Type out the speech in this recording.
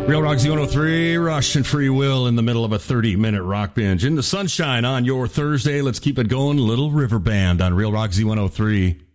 Real Rock Z103, Rush and Free Will in the middle of a 30-minute rock binge. In the sunshine on your Thursday, let's keep it going. Little River Band on Real Rock Z103.